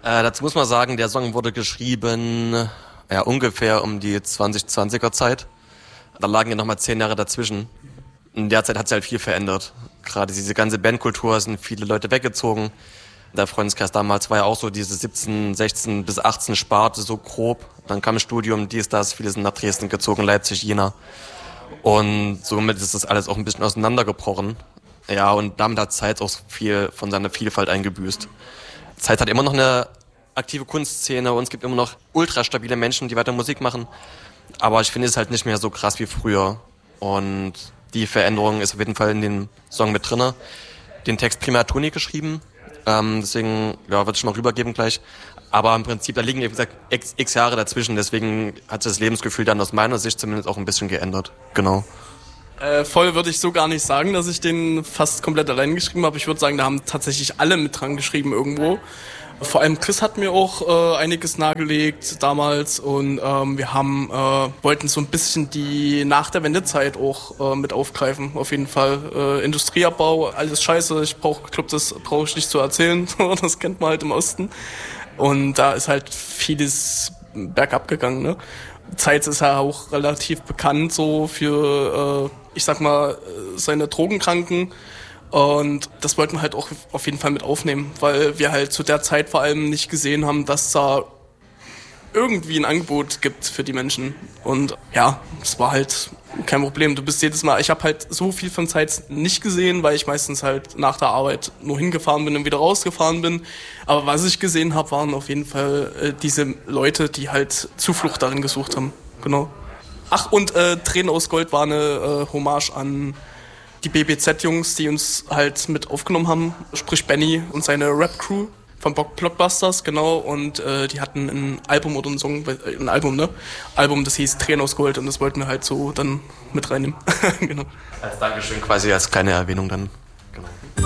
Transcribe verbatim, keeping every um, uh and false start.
Äh, dazu muss man sagen, der Song wurde geschrieben, ja, ungefähr um die zwanzig zwanziger Zeit. Da lagen ja nochmal zehn Jahre dazwischen. In der Zeit hat sich halt viel verändert. Gerade diese ganze Bandkultur, sind viele Leute weggezogen. Der Freundeskreis damals war ja auch so diese siebzehn, sechzehn bis achtzehn Sparte, so grob. Dann kam das Studium, dies, das, viele sind nach Dresden gezogen, Leipzig, Jena. Und somit ist das alles auch ein bisschen auseinandergebrochen. Ja, und damit hat Zeitz auch viel von seiner Vielfalt eingebüßt. Zeitz hat immer noch eine aktive Kunstszene und es gibt immer noch ultra stabile Menschen, die weiter Musik machen. Aber ich finde es halt nicht mehr so krass wie früher. Und die Veränderung ist auf jeden Fall in dem Song mit drinne. Den Text primär hat Toni geschrieben. Ähm, deswegen, ja, würde ich mal rübergeben gleich. Aber im Prinzip, da liegen, wie gesagt, x, x Jahre dazwischen. Deswegen hat sich das Lebensgefühl dann aus meiner Sicht zumindest auch ein bisschen geändert. Genau. Äh, voll würde ich so gar nicht sagen, dass ich den fast komplett allein geschrieben habe. Ich würde sagen, da haben tatsächlich alle mit dran geschrieben irgendwo. Vor allem Chris hat mir auch äh, einiges nahegelegt damals und ähm, wir haben äh, wollten so ein bisschen die nach der Wendezeit auch äh, mit aufgreifen, auf jeden Fall. Äh, Industrieabbau, alles scheiße, ich brauche, glaube, das brauche ich nicht zu erzählen, das kennt man halt im Osten. Und da ist halt vieles bergab gegangen, ne? Zeitz ist ja auch relativ bekannt so für, äh, ich sag mal, seine Drogenkranken. Und das wollten wir halt auch auf jeden Fall mit aufnehmen, weil wir halt zu der Zeit vor allem nicht gesehen haben, dass da irgendwie ein Angebot gibt für die Menschen. Und ja, es war halt kein Problem. Du bist jedes Mal, ich habe halt so viel von Zeitz nicht gesehen, weil ich meistens halt nach der Arbeit nur hingefahren bin und wieder rausgefahren bin. Aber was ich gesehen habe, waren auf jeden Fall äh, diese Leute, die halt Zuflucht darin gesucht haben. Genau. Ach, und äh, Tränen aus Gold war eine äh, Hommage an die B B Z-Jungs, die uns halt mit aufgenommen haben, sprich Benny und seine Rap-Crew von Blockbusters, genau, und äh, die hatten ein Album oder ein Song, äh, ein Album, ne? Album, das hieß Tränen aus Gold und das wollten wir halt so dann mit reinnehmen. Genau. Als Dankeschön quasi, als kleine Erwähnung dann. Genau.